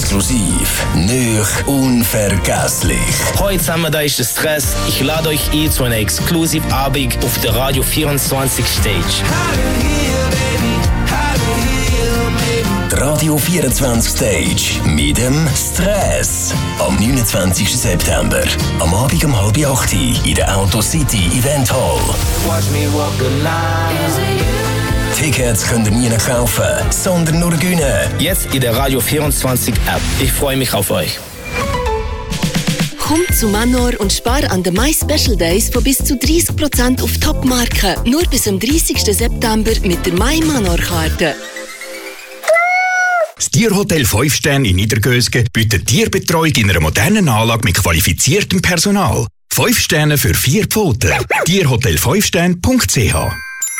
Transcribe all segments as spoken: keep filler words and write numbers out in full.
exklusiv, neu, unvergesslich. Heute zusammen, da ist der Stress. Ich lade euch ein zu einer exklusiven Abend auf der Radio vierundzwanzig Stage. Die Radio vierundzwanzig Stage mit dem Stress. Am neunundzwanzigsten September. Am Abend um halb acht in der Auto City Event Hall. Tickets könnt ihr nie kaufen, sondern nur gewinnen. Jetzt in der Radio vierundzwanzig App. Ich freue mich auf euch. Komm zu Manor und spar an den Mai Special Days von bis zu dreißig Prozent auf Top-Marken. Nur bis am dreißigsten September mit der Mai Manor-Karte. Das Tierhotel fünf Sterne in Niedergösgen bietet Tierbetreuung in einer modernen Anlage mit qualifiziertem Personal. fünf Sterne für vier Pfoten. tierhotel fünf sterne punkt c h.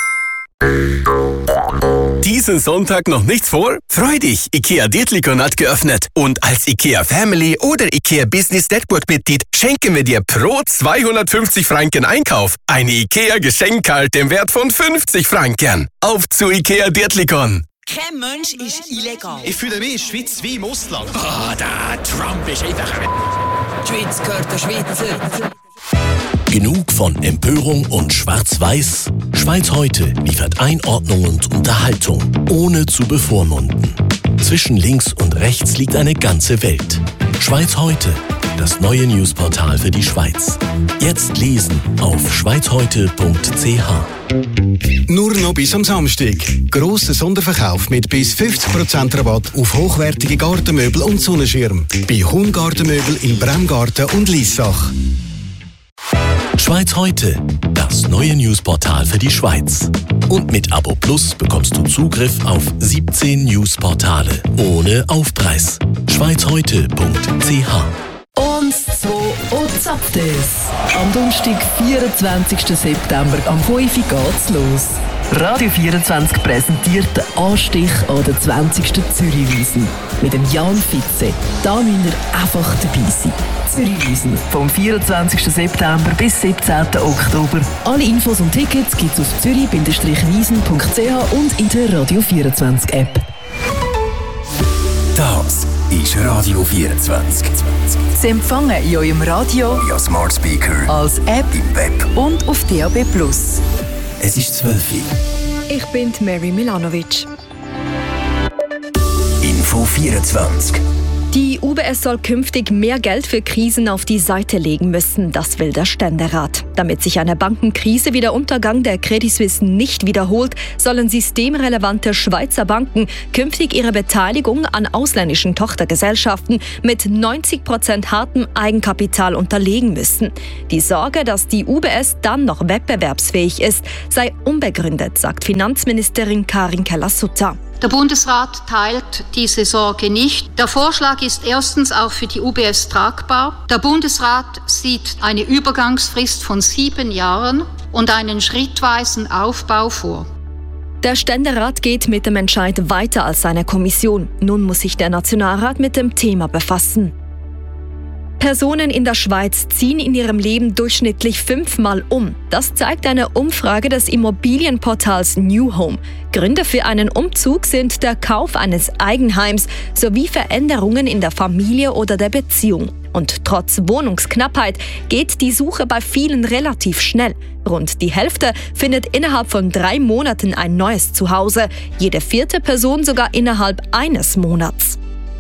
Diesen Sonntag noch nichts vor? Freu dich! IKEA Dietlikon hat geöffnet. Und als IKEA Family oder IKEA Business Network Mitglied schenken wir dir pro zweihundertfünfzig Franken Einkauf eine IKEA Geschenkkarte im Wert von fünfzig Franken. Auf zu IKEA Dietlikon! Kein Mensch ist illegal. Ich fühle mich in der Schweiz wie im Ausland. Ah, oh, der Trump ist einfach... Die Schweiz gehört der Schweizer. Genug von Empörung und Schwarz-Weiß? Schweiz heute liefert Einordnung und Unterhaltung, ohne zu bevormunden. Zwischen links und rechts liegt eine ganze Welt. Schweiz heute, das neue Newsportal für die Schweiz. Jetzt lesen auf schweizheute punkt c h. Nur noch bis am Samstag. Grosser Sonderverkauf mit bis fünfzig Prozent Rabatt auf hochwertige Gartenmöbel und Sonnenschirm. Bei Hund Gartenmöbel in Bremgarten und Liessach. Schweiz heute, das neue Newsportal für die Schweiz. Und mit Abo Plus bekommst du Zugriff auf siebzehn Newsportale ohne Aufpreis. schweizheute punkt c h. Und zwei und zappt es. Am Donnerstag, vierundzwanzigsten September, am fünf Uhr geht's los. Radio vierundzwanzig präsentiert den Anstich an der zwanzigsten Zürichwiesen mit dem Jan Fitze. Da müsst ihr einfach dabei sein. Zürichwiesen vom vierundzwanzigsten September bis siebzehnten Oktober. Alle Infos und Tickets gibt's auf zürich wiesen punkt c h und in der Radio vierundzwanzig App. Das ist Radio vierundzwanzig. Sie empfangen in eurem Radio, via Smart Speaker, als App im Web und auf D A B plus. Es ist zwölf Uhr. Ich bin Mary Milanovic. Info vierundzwanzig. Die U B S soll künftig mehr Geld für Krisen auf die Seite legen müssen, das will der Ständerat. Damit sich eine Bankenkrise wie der Untergang der Credit Suisse nicht wiederholt, sollen systemrelevante Schweizer Banken künftig ihre Beteiligung an ausländischen Tochtergesellschaften mit neunzig Prozent hartem Eigenkapital unterlegen müssen. Die Sorge, dass die U B S dann noch wettbewerbsfähig ist, sei unbegründet, sagt Finanzministerin Karin Keller-Sutter. Der Bundesrat teilt diese Sorge nicht. Der Vorschlag ist erstens auch für die U B S tragbar. Der Bundesrat sieht eine Übergangsfrist von sieben Jahren und einen schrittweisen Aufbau vor. Der Ständerat geht mit dem Entscheid weiter als seine Kommission. Nun muss sich der Nationalrat mit dem Thema befassen. Personen in der Schweiz ziehen in ihrem Leben durchschnittlich fünfmal um. Das zeigt eine Umfrage des Immobilienportals New Home. Gründe für einen Umzug sind der Kauf eines Eigenheims sowie Veränderungen in der Familie oder der Beziehung. Und trotz Wohnungsknappheit geht die Suche bei vielen relativ schnell. Rund die Hälfte findet innerhalb von drei Monaten ein neues Zuhause, jede vierte Person sogar innerhalb eines Monats.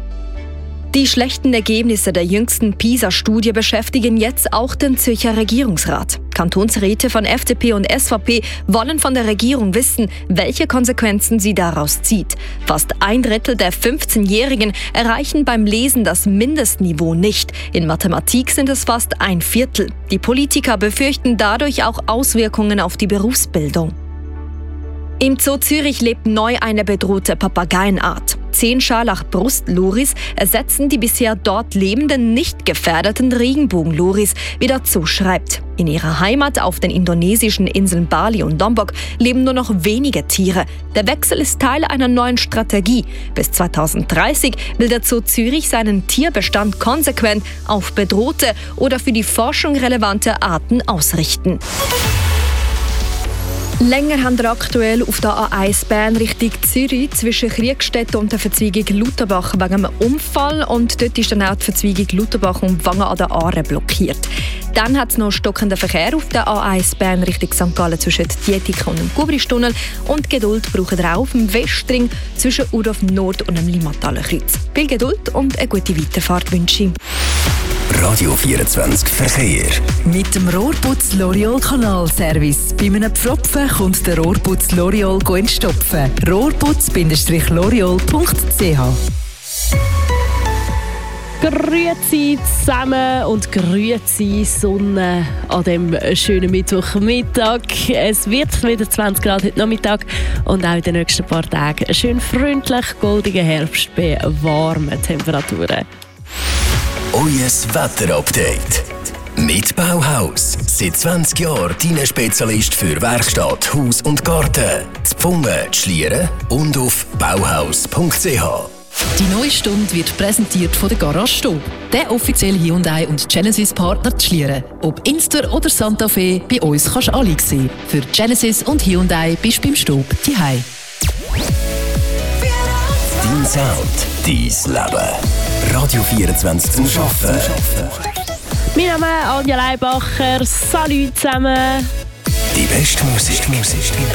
Die schlechten Ergebnisse der jüngsten PISA-Studie beschäftigen jetzt auch den Zürcher Regierungsrat. Kantonsräte von F D P und S V P wollen von der Regierung wissen, welche Konsequenzen sie daraus zieht. Fast ein Drittel der fünfzehnjährigen erreichen beim Lesen das Mindestniveau nicht. In Mathematik sind es fast ein Viertel. Die Politiker befürchten dadurch auch Auswirkungen auf die Berufsbildung. Im Zoo Zürich lebt neu eine bedrohte Papageienart. Zehn Scharlach-Brust-Loris ersetzen die bisher dort lebenden nicht gefährdeten Regenbogen-Loris, wie der Zoo schreibt. In ihrer Heimat auf den indonesischen Inseln Bali und Lombok leben nur noch wenige Tiere. Der Wechsel ist Teil einer neuen Strategie. Bis zweitausenddreißig will der Zoo Zürich seinen Tierbestand konsequent auf bedrohte oder für die Forschung relevante Arten ausrichten. Länger haben wir aktuell auf der A eins Bern Richtung Zürich zwischen Kriegstetten und der Verzweigung Lutherbach wegen einem Unfall. Und dort ist dann auch die Verzweigung Lutherbach und Wangen an der Aare blockiert. Dann hat es noch stockenden Verkehr auf der A eins Bern Richtung Sankt Gallen zwischen Dietike und dem Gubristunnel. Und Geduld braucht ihr auch auf dem Westring zwischen Urdorf Nord und dem Limataler Kreuz. Viel Geduld und eine gute Weiterfahrt wünsche ich. Radio vierundzwanzig Verkehr. Mit dem Rohrputz L'Oreal Kanalservice. Bei einem Pfropfen kommt der Rohrputz L'Oreal entstopfen. rohrputz L'Oreal punkt c h. Grüezi zusammen und grüezi Sonne an diesem schönen Mittwochmittag. Es wird wieder zwanzig Grad heute Nachmittag und auch in den nächsten paar Tagen schön freundlich goldiger Herbst bei warmen Temperaturen. Euer Wetterupdate. Mit Bauhaus. Seit zwanzig Jahren dein Spezialist für Werkstatt, Haus und Garten. Zu Pfungen, Schlieren und auf bauhaus punkt c h. Die neue Stunde wird präsentiert von der Garage Stob, der offizielle Hyundai und Genesis Partner zu Schlieren. Ob Inster oder Santa Fe, bei uns kannst du alle sehen. Für Genesis und Hyundai bist du beim Stob daheim. Dein Sound, dein Leben. Radio vierundzwanzig zum Arbeiten. Mein Name ist Anja Leibacher. Salut zusammen. Die beste Musik.